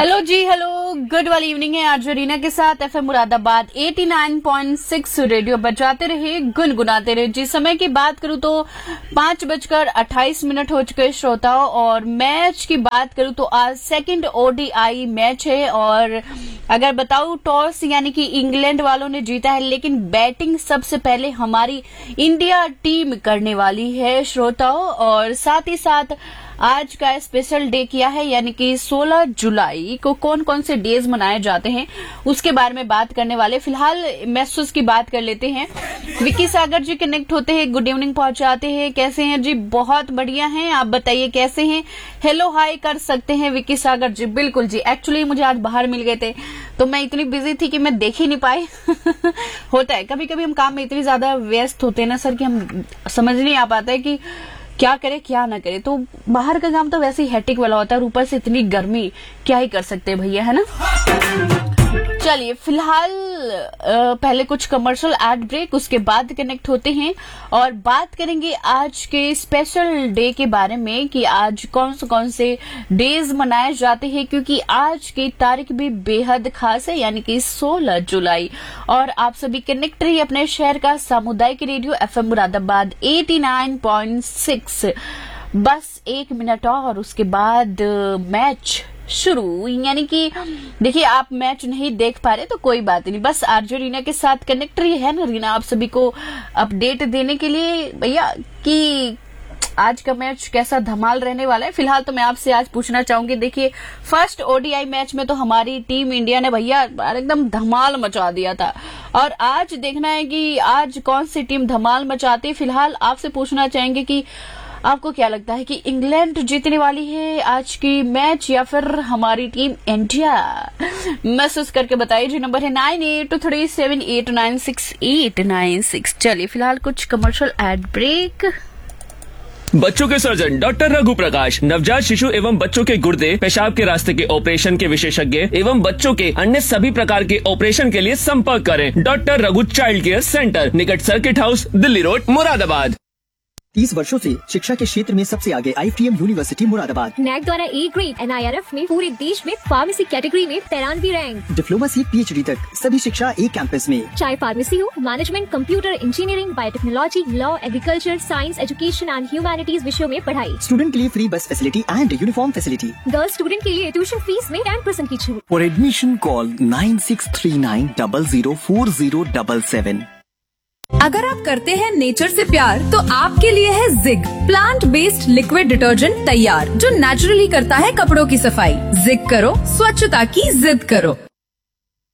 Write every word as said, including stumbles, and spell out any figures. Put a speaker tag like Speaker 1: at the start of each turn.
Speaker 1: Hello जी, hello, good वाली evening है आज रीना के साथ एफएम मुरादाबाद नवासी पॉइंट सिक्स रेडियो बजाते रहे, गुनगुनाते रहे। जिस समय की बात करूं तो पांच बजकर अट्ठाईस मिनट हो चुके श्रोताओं, और मैच की बात करूं तो आज सेकंड ओडीआई मैच है। और अगर बताऊं टॉस यानी कि इंग्लैंड वालों ने जीता है, लेकिन बैटिंग सबसे पहले हमारी इंडिया टीम करने वाली है श्रोताओं। और साथ ही साथ आज का स्पेशल डे किया है, यानी कि सोलह जुलाई को कौन कौन से डेज मनाए जाते हैं उसके बारे में बात करने वाले। फिलहाल मैसेज की बात कर लेते हैं। विक्की सागर जी कनेक्ट होते हैं, गुड इवनिंग पहुंचाते हैं। कैसे हैं जी? बहुत बढ़िया हैं, आप बताइए कैसे हैं? हेलो हाय कर सकते हैं विक्की सागर जी। बिल्कुल जी, एक्चुअली मुझे आज बाहर मिल गए थे तो मैं इतनी बिजी थी कि मैं देख ही नहीं पाई। होता है कभी कभी, हम काम में इतनी ज्यादा व्यस्त होते हैं ना सर कि हम समझ नहीं आ पाता है कि क्या करे क्या ना करे। तो बाहर का काम तो वैसे ही हेटिक वाला होता है, और ऊपर से इतनी गर्मी, क्या ही कर सकते हैं भैया, है ना। चलिए फिलहाल पहले कुछ कमर्शियल एड ब्रेक, उसके बाद कनेक्ट होते हैं और बात करेंगे आज के स्पेशल डे के बारे में कि आज कौन से कौन से डेज मनाए जाते हैं, क्योंकि आज की तारीख भी बेहद खास है, यानी कि सोलह जुलाई। और आप सभी कनेक्ट रहिए अपने शहर का सामुदायिक रेडियो एफएम मुरादाबाद नवासी पॉइंट सिक्स। बस एक मिनट और उसके बाद मैच शुरू। यानी कि देखिए, आप मैच नहीं देख पा रहे तो कोई बात नहीं, बस आरजे रीना के साथ कनेक्ट रही है ना रीना, आप सभी को अपडेट देने के लिए भैया कि आज का मैच कैसा धमाल रहने वाला है। फिलहाल तो मैं आपसे आज पूछना चाहूंगी, देखिए फर्स्ट ओडीआई मैच में तो हमारी टीम इंडिया ने भैया एकदम धमाल मचा दिया था, और आज देखना है कि आज कौन सी टीम धमाल मचाती। फिलहाल आपसे पूछना चाहेंगे कि आपको क्या लगता है कि इंग्लैंड जीतने वाली है आज की मैच या फिर हमारी टीम इंडिया? मैसेज करके बताइए जी, नंबर है nine eight to three seven eight nine six eight nine six. चलिए फिलहाल कुछ कमर्शियल एड ब्रेक।
Speaker 2: बच्चों के सर्जन डॉक्टर रघु प्रकाश, नवजात शिशु एवं बच्चों के गुर्दे पेशाब के रास्ते के ऑपरेशन के विशेषज्ञ एवं बच्चों के अन्य सभी प्रकार के ऑपरेशन के लिए संपर्क करें। Doctor Raghu child care centre, निकट circuit house, Delhi road, Moradabad.
Speaker 3: तीस वर्षों से शिक्षा के क्षेत्र में सबसे आगे आईआईटीएम यूनिवर्सिटी मुरादाबाद।
Speaker 4: नैक द्वारा ए ग्रेड एनआईआरएफ में पूरे देश में फार्मेसी कैटेगरी में तिरानवे रैंक।
Speaker 3: डिप्लोमा से पीएचडी तक सभी शिक्षा एक कैंपस में।
Speaker 4: चाहे फार्मेसी हो, management, computer engineering, biotechnology, law, agriculture, science, education and humanities विषयों में पढ़ाई।
Speaker 3: स्टूडेंट के लिए फ्री बस facility and uniform facility.
Speaker 4: Girls student के लिए ट्यूशन फीस में टेन परसेंट की छूट।
Speaker 3: For admission call nine six three nine double zero four zero double seven.
Speaker 5: अगर आप करते हैं नेचर से प्यार तो आपके लिए है zig plant based liquid detergent तैयार, जो नेचुरली करता है कपड़ों की सफाई। जिग करो, स्वच्छता की जिद करो।